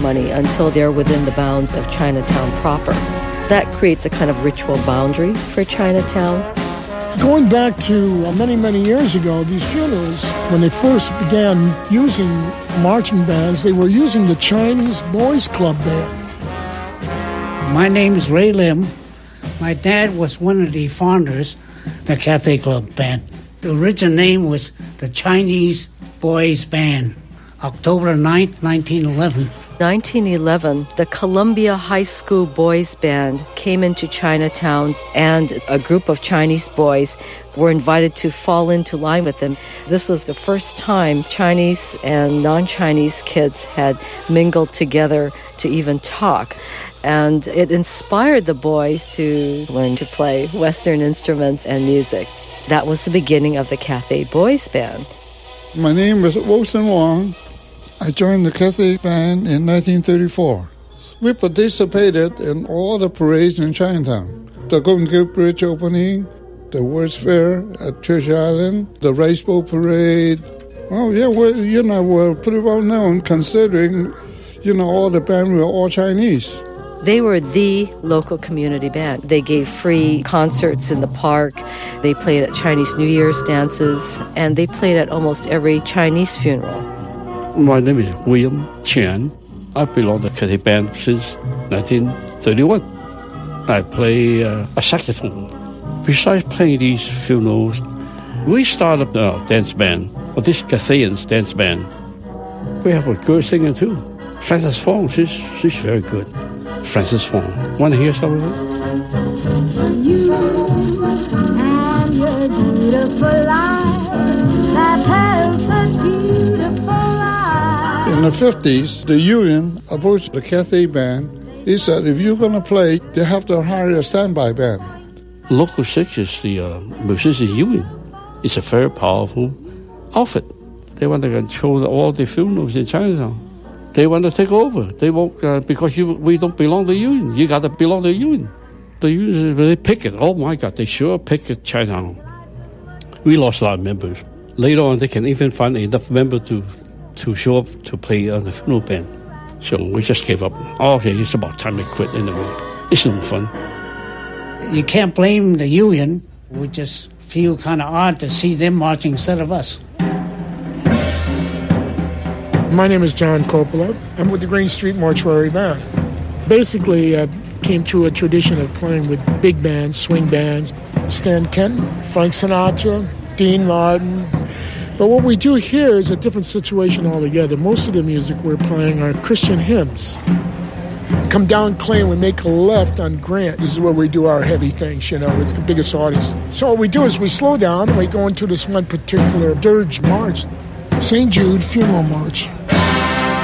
money until they're within the bounds of Chinatown proper. That creates a kind of ritual boundary for Chinatown. Going back to many, many years ago, these funerals, when they first began using marching bands, they were using the Chinese Boys Club band. My name is Ray Lim. My dad was one of the founders of the Cathay Club band. The original name was the Chinese Boys Band. October 9th, 1911. 1911, the Columbia High School Boys Band came into Chinatown, and a group of Chinese boys were invited to fall into line with them. This was the first time Chinese and non-Chinese kids had mingled together to even talk. And it inspired the boys to learn to play Western instruments and music. That was the beginning of the Cathay Boys Band. My name is Wilson Wong. I joined the Cathay Band in 1934. We participated in all the parades in Chinatown. The Golden Gate Bridge opening, the World's Fair at Treasure Island, the Rice Bowl Parade. Oh, yeah, we're pretty well known considering, all the band were all Chinese. They were the local community band. They gave free concerts in the park. They played at Chinese New Year's dances, and they played at almost every Chinese funeral. My name is William Chen. I belong to the Cathay Band since 1931. I play a saxophone. Besides playing these funerals, we started a dance band, or this Cathayan dance band. We have a girl singer too, Frances Fong. She's very good. Frances Fong. Want to hear some of it? You and your beautiful life, that perfect beautiful life. In the 50s, the union approached the Cathay Band. He said, if you're going to play, they have to hire a standby band. Local Six is the musicians union. It's a very powerful outfit. They want to control all the funerals in Chinatown. They want to take over. They won't, because we don't belong to the union. You got to belong to the union. The union, they pick it. Oh my God, they sure pick it, Chinatown. We lost a lot of members. Later on, they can even find enough members to show up to play on the funeral band. So we just gave up. Oh, okay, it's about time we quit anyway. It's no fun. You can't blame the union. We just feel kind of odd to see them marching instead of us. My name is John Coppola. I'm with the Green Street Mortuary Band. Basically, I came through a tradition of playing with big bands, swing bands, Stan Kenton, Frank Sinatra, Dean Martin. But what we do here is a different situation altogether. Most of the music we're playing are Christian hymns. We come down Clay and we make a left on Grant. This is where we do our heavy things, it's the biggest audience. So what we do is we slow down and we go into this one particular dirge march, St. Jude Funeral March.